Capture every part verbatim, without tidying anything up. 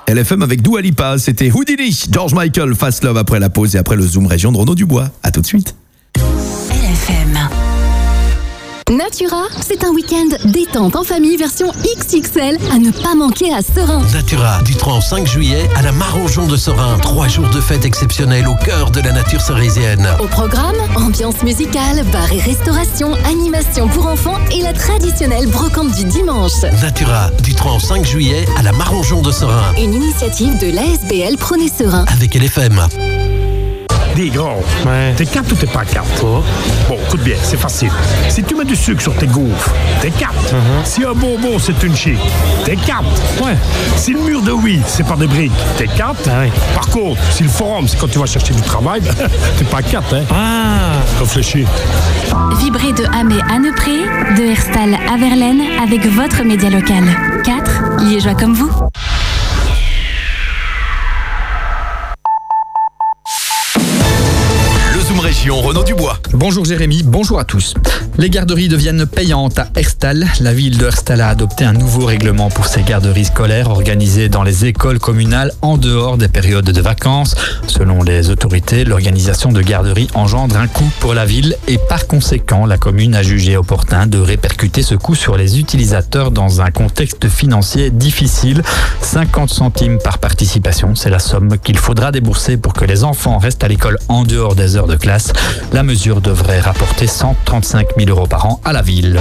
L F M avec Dua Lipa, c'était Houdini, George Michael, Fast Love après la pause et après le Zoom Région de Renaud Dubois. À tout de suite. L F M. Natura, c'est un week-end détente en famille version X X L à ne pas manquer à Serein. Natura, du trois au cinq juillet à la Marangeon de Serein. Trois jours de fête exceptionnelle au cœur de la nature cerésienne. Au programme, ambiance musicale, bar et restauration, animation pour enfants et la traditionnelle brocante du dimanche. Natura, du trois au cinq juillet à la Marangeon de Serein. Une initiative de l'A S B L Prenez Serein. Avec L F M. Dis gros, Ouais. t'es capte ou t'es pas capte? Oh. Bon, écoute bien, c'est facile. Si tu mets du sucre sur tes gaufres, t'es capte. Mhm. Si un bonbon c'est une chic, t'es capte. Ouais. Si le mur de oui c'est pas des briques, t'es capte. Ah oui. Par contre, si le forum c'est quand tu vas chercher du travail, t'es pas capte, hein. Ah. Réfléchis. Vibrez de Hamé à Neupré, de Herstal à Verlaine avec votre média local. quatre Liégeois comme vous. Région Renaud Dubois. Bonjour Jérémy, bonjour à tous. Les garderies deviennent payantes à Herstal. La ville de Herstal a adopté un nouveau règlement pour ces garderies scolaires organisées dans les écoles communales en dehors des périodes de vacances. Selon les autorités, l'organisation de garderies engendre un coût pour la ville et par conséquent, la commune a jugé opportun de répercuter ce coût sur les utilisateurs dans un contexte financier difficile. cinquante centimes par participation, c'est la somme qu'il faudra débourser pour que les enfants restent à l'école en dehors des heures de classe. La mesure devrait rapporter cent trente-cinq mille euros par an à la ville.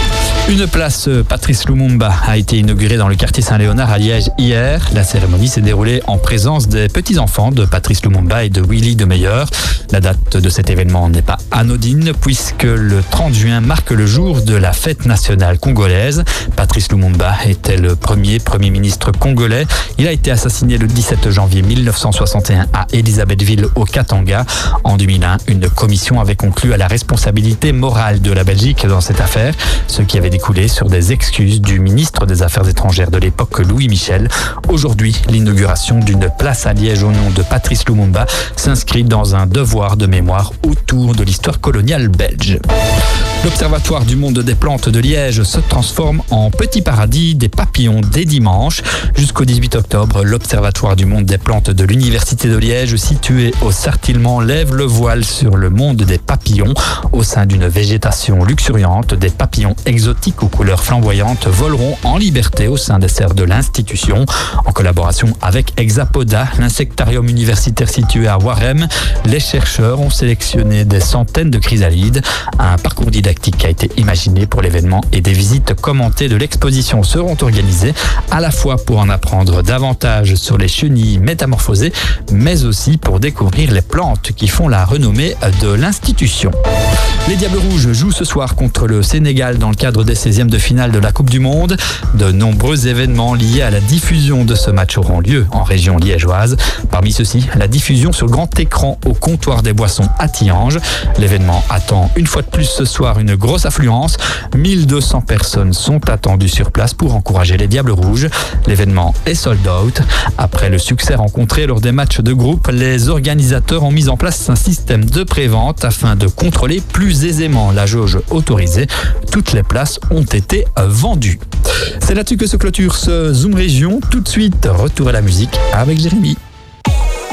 Une place Patrice Lumumba a été inaugurée dans le quartier Saint-Léonard à Liège hier. La cérémonie s'est déroulée en présence des petits-enfants de Patrice Lumumba et de Willy de Meyer. La date de cet événement n'est pas anodine puisque le trente juin marque le jour de la fête nationale congolaise. Patrice Lumumba était le premier premier ministre congolais. Il a été assassiné le dix-sept janvier mille neuf cent soixante et un à Elisabethville au Katanga. En deux mille un, une commission avait conclu à la responsabilité morale de la Belgique dans cette affaire, ce qui avait découlé sur des excuses du ministre des Affaires étrangères de l'époque, Louis Michel. Aujourd'hui, l'inauguration d'une place à Liège au nom de Patrice Lumumba s'inscrit dans un devoir de mémoire autour de l'histoire coloniale belge. L'Observatoire du monde des plantes de Liège se transforme en petit paradis des papillons dès dimanche. Jusqu'au dix-huit octobre, l'Observatoire du monde des plantes de l'Université de Liège, situé au Sartillement, lève le voile sur le monde des papillons. Au sein d'une végétation luxuriante, des papillons exotiques aux couleurs flamboyantes voleront en liberté au sein des serres de l'institution. En collaboration avec Hexapoda, l'insectarium universitaire situé à Warem, les chercheurs ont sélectionné des centaines de chrysalides. Un parcours didactique a été imaginé pour l'événement et des visites commentées de l'exposition seront organisées à la fois pour en apprendre davantage sur les chenilles métamorphosées, mais aussi pour découvrir les plantes qui font la renommée de l'institution. Les Diables Rouges jouent ce soir contre le Sénégal dans le cadre des seizièmes de finale de la Coupe du Monde. De nombreux événements liés à la diffusion de ce match auront lieu en région liégeoise. Parmi ceux-ci, la diffusion sur grand écran au comptoir des boissons à Tihange. L'événement attend une fois de plus ce soir une grosse affluence. mille deux cents personnes sont attendues sur place pour encourager les Diables Rouges. L'événement est sold out. Après le succès rencontré lors des matchs de groupe, les organisateurs ont mis en place un système de prévente afin de contrôler plus aisément la jauge autorisée. Toutes les places ont été vendues. C'est là-dessus que se clôture ce Zoom Région. Tout de suite, retour à la musique avec Jérémy.